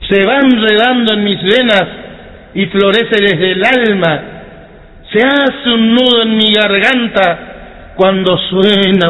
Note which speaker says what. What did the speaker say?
Speaker 1: se va enredando en mis venas y florece desde el alma, se hace un nudo en mi garganta cuando suena